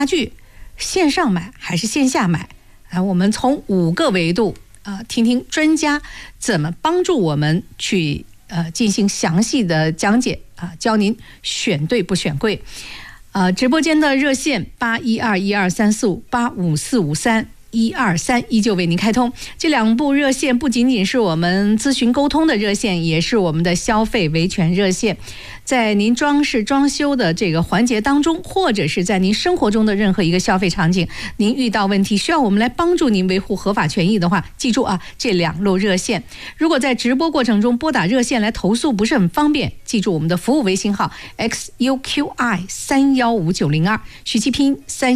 具线上买还是线下买啊？我们从5个维度听听专家怎么帮助我们去进行详细的讲解教您选对不选贵。直播间的热线81212345854453。123依旧为您开通，这2部热线不仅仅是我们咨询沟通的热线，也是我们的消费维权热线。在您装饰装修的这个环节当中，或者是在您生活中的任何一个消费场景，您遇到问题需要我们来帮助您维护合法权益的话，记住这2路热线。如果在直播过程中拨打热线来投诉不是很方便，记住我们的服务微信号 XUQI315902，徐其拼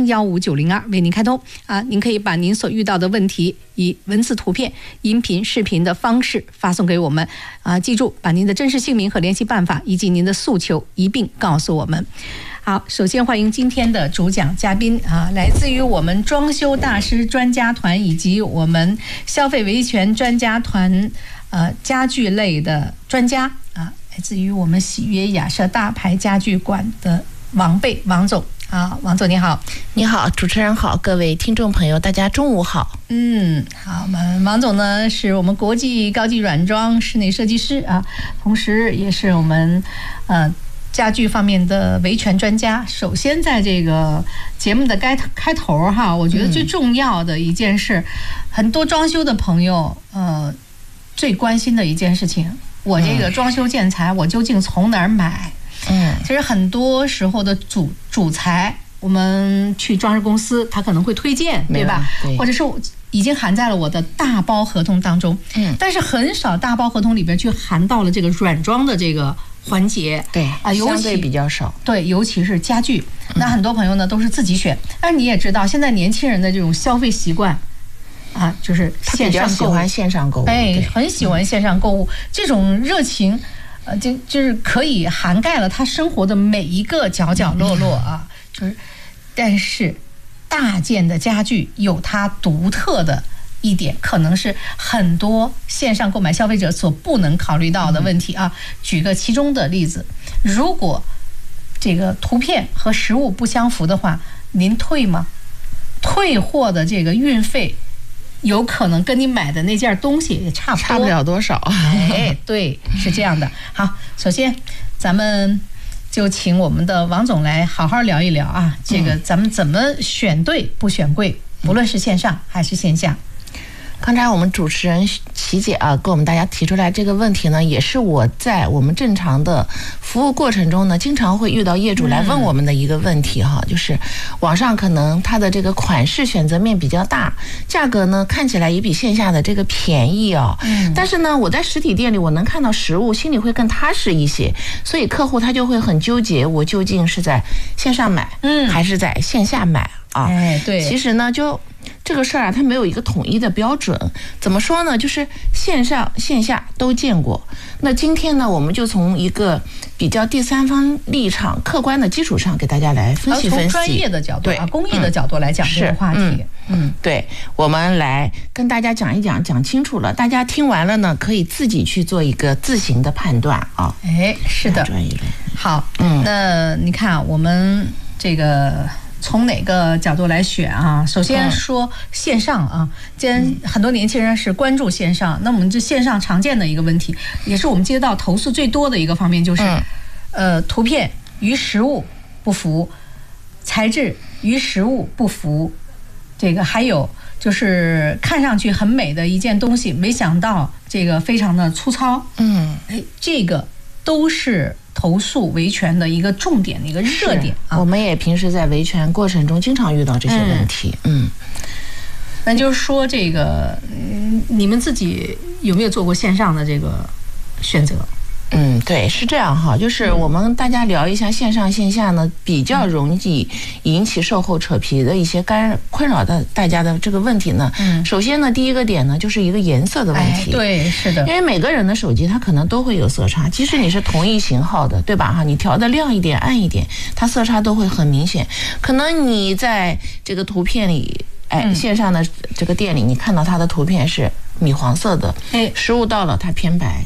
315902为您开通您可以把您所遇到的问题以文字、图片、音频、视频的方式发送给我们记住把您的真实姓名和联系办法以及您的诉求一并告诉我们。好，首先欢迎今天的主讲嘉宾来自于我们装修大师专家团以及我们消费维权专家团家具类的专家来自于我们喜悦雅舍大牌家具馆的王贝王总。王总你好。 你好，主持人好，各位听众朋友大家中午好。 好，我们王总呢是我们国际高级软装室内设计师同时也是我们家具方面的维权专家。首先在这个节目的开头我觉得最重要的一件事，很多装修的朋友最关心的一件事情，我这个装修建材我究竟从哪儿买？其实很多时候的主材，我们去装饰公司，他可能会推荐，对吧？对，或者是已经含在了我的大包合同当中。但是很少大包合同里边去含到了这个软装的这个环节。 对相对比较少。 对，尤其是家具，那很多朋友呢都是自己选。但是你也知道，现在年轻人的这种消费习惯就是线上购物，他比较喜欢线上购物， 很喜欢线上购物，这种热情。就是可以涵盖了他生活的每一个角角落落但是大件的家具有它独特的一点，可能是很多线上购买消费者所不能考虑到的问题举个其中的例子，如果这个图片和实物不相符的话，您退吗？退货的这个运费有可能跟你买的那件东西也差不了多少。 对，是这样的。好，首先咱们就请我们的王总来好好聊一聊这个咱们怎么选对不选贵，不论是线上还是线下。 刚才我们主持人琪姐给我们大家提出来这个问题呢，也是我在我们正常的服务过程中呢，经常会遇到业主来问我们的一个问题就是网上可能它的这个款式选择面比较大，价格呢看起来也比线下的这个便宜但是呢我在实体店里我能看到实物，心里会更踏实一些，所以客户他就会很纠结，我究竟是在线上买还是在线下买对， 其实呢就这个事儿它没有一个统一的标准。怎么说呢？就是线上线下都见过。那今天呢，我们就从一个比较第三方立场、客观的基础上，给大家来分析分析。 从专业的角度公益的角度来讲这个话题。 对，我们来跟大家讲一讲，讲清楚了，大家听完了呢，可以自己去做一个自行的判断是的。好，那你看我们这个。从哪个角度来选首先说线上既然很多年轻人是关注线上，那我们这线上常见的一个问题，也是我们接到投诉最多的一个方面，就是图片与实物不符，材质与实物不符，这个还有就是看上去很美的一件东西，没想到这个非常的粗糙。这个都是投诉维权的一个重点的一个热点我们也平时在维权过程中经常遇到这些问题。 那就是说这个你们自己有没有做过线上的这个选择？ 对，是这样就是我们大家聊一下线上线下呢，比较容易引起售后扯皮的一些困扰的大家的这个问题呢。首先呢，第一个点呢，就是一个颜色的问题。 对，是的， 因为每个人的手机它可能都会有色差，即使你是同一型号的，对吧？你调的亮一点、暗一点，它色差都会很明显。可能你在这个图片里，线上的这个店里，你看到它的图片是米黄色的，实物到了它偏白。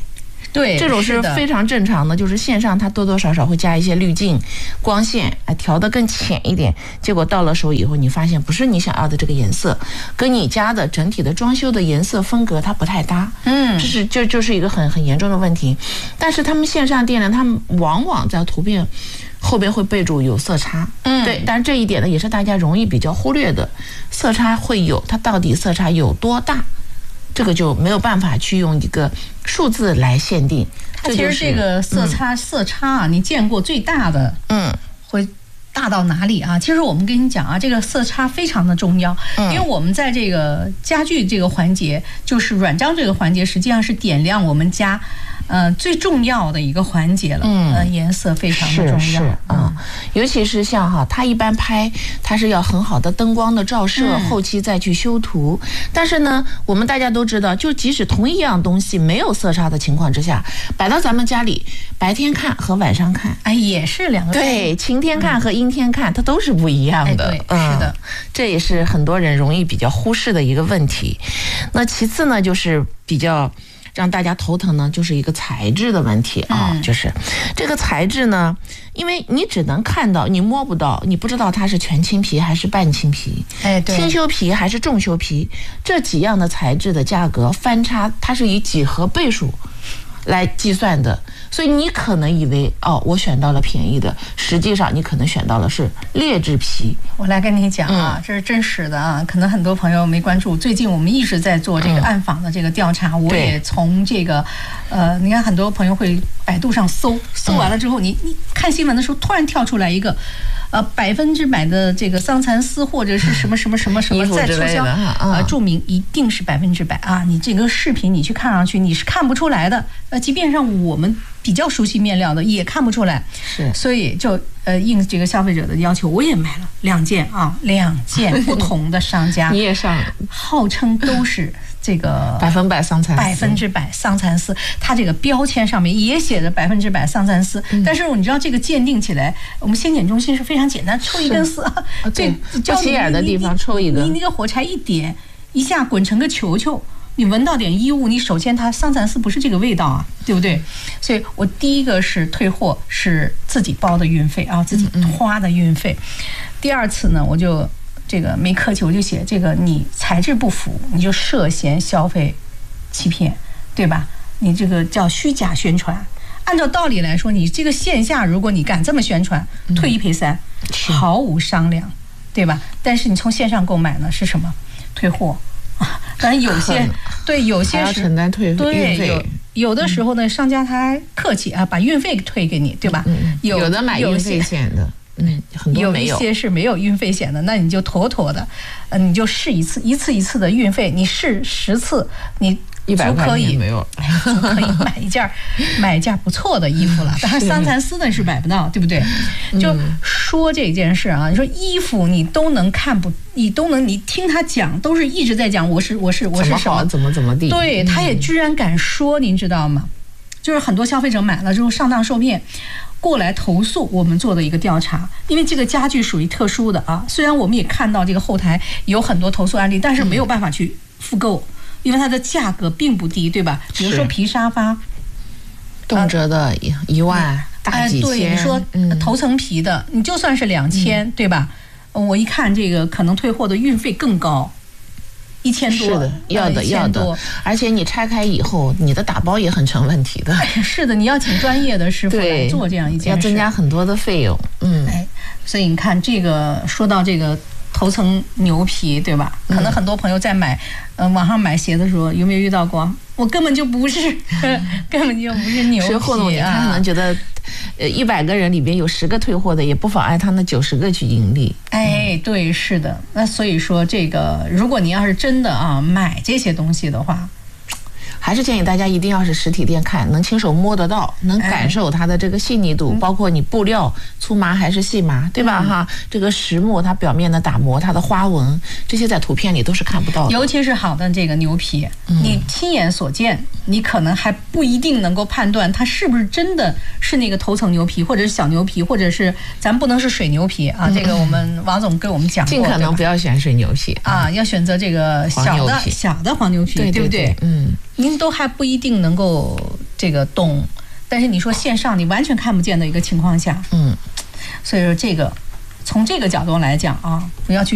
对， 这种是非常正常的，就是线上它多多少少会加一些滤镜、光线，调得更浅一点，结果到了手以后，你发现不是你想要的这个颜色，跟你家的整体的装修的颜色风格它不太搭，就是一个很严重的问题。但是他们线上店呢，他们往往在图片后边会备注有色差，对，但是这一点呢也是大家容易比较忽略的，色差会有，它到底色差有多大，这个就没有办法去用一个数字来限定。 其实这个色差啊，你见过最大的，会大到哪里啊？其实我们跟你讲啊，这个色差非常的重要，因为我们在这个家具这个环节，就是软装这个环节，实际上是点亮我们家最重要的一个环节了。颜色非常的重要啊，尤其是像它一般拍，它是要很好的灯光的照射，后期再去修图。但是呢，我们大家都知道，就即使同一样东西没有色差的情况之下，摆到咱们家里，白天看和晚上看， 也是两个对，晴天看和阴天看，它都是不一样的。 对，是的， 这也是很多人容易比较忽视的一个问题。那其次呢，就是比较让大家头疼呢，就是一个材质的问题啊，就是这个材质呢，因为你只能看到，你摸不到，你不知道它是全青皮还是半青皮， 对， 轻修皮还是重修皮，这几样的材质的价格翻差，它是以几何倍数来计算的，所以你可能以为我选到了便宜的，实际上你可能选到了是劣质皮。 我来跟你讲啊，这是真实的啊，可能很多朋友没关注，最近我们一直在做这个暗访的这个调查，我也从这个你看很多朋友会百度上搜完了之后，你看新闻的时候突然跳出来一个100%的这个桑蚕丝或者是什么在促销注明一定是100%啊！你这个视频你去看上去你是看不出来的，即便让我们比较熟悉面料的也看不出来， 是， 所以就应这个消费者的要求，我也买了2件不同的商家， 你也上了， 号称都是这个 100%桑蚕丝 ，100%桑蚕丝，它这个标签上面也写着100%桑蚕丝，但是你知道这个鉴定起来，我们先检中心是非常简单，抽一根丝， 对，不起眼的地方抽一根， 你那个火柴一点，一下滚成个球球。你闻到点衣物，你首先它桑蚕丝不是这个味道啊，对不对？所以我第一个是退货，是自己包的运费啊，自己花的运费。第二次呢，我就这个没客气，我就写这个你材质不符，你就涉嫌消费欺骗，对吧？你这个叫虚假宣传。按照道理来说，你这个线下如果你敢这么宣传，退1赔3，毫无商量，对吧？但是你从线上购买呢是什么？退货。当然有些有些要承担退运费， 有的时候呢，商家他还客气啊，把运费退给你，对吧？ 有的买运费险的，很多没有， 有一些是没有运费险的，那你就妥妥的，你就试一次的运费，你试10次，你 100块钱没有， 就可以买一件不错的衣服了。当然桑蚕丝呢是买不到，对不对？就说这件事啊，你说衣服你都能看不，你听他讲，都是一直在讲我是什么怎么地， 对，他也居然敢说，您知道吗？就是很多消费者买了之后上当受骗。过来投诉我们做的一个调查，因为这个家具属于特殊的啊，虽然我们也看到这个后台有很多投诉案例，但是没有办法去复购。因为它的价格并不低，对吧？比如说皮沙发， 动辄的1万大几千。 对，你说头层皮的，你就算是2000，对吧？我一看这个可能退货的运费更高，1000多。 是的，要的。而且你拆开以后，你的打包也很成问题的。 是的，你要请专业的师傅来做这样一件事， 要增加很多的费用。 所以你看这个，说到这个。头层牛皮，对吧？可能很多朋友在买，网上买鞋的时候，有没有遇到过？我根本就不是，根本就不是牛皮。 糊弄你，他可能觉得，100个人里边有10个退货的，也不妨碍他那90个去盈利。 对，是的。那所以说，这个如果你要是真的买这些东西的话。 还是建议大家一定要是实体店看，能亲手摸得到，能感受它的这个细腻度，包括你布料粗麻还是细麻，对吧？这个实木它表面的打磨，它的花纹，这些在图片里都是看不到的。 尤其是好的这个牛皮，你亲眼所见，你可能还不一定能够判断它是不是真的是那个头层牛皮，或者是小牛皮，或者是咱不能是水牛皮啊。这个我们王总跟我们讲过， 尽可能不要选水牛皮啊，要选择这个小的黄牛皮，对不对？您都还不一定能够这个懂，但是你说线上你完全看不见的一个情况下，所以说这个从这个角度来讲啊，不要去